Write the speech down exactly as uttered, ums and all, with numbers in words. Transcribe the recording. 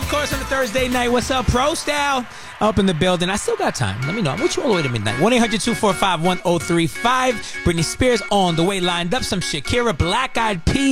of course, on a Thursday night. What's up, Pro Style? Up in the building. I still got time. Let me know. I'm with you all the way to midnight. one eight hundred two four five one oh three five. Britney Spears on the way, lined up. Some Shakira, Black Eyed Peas.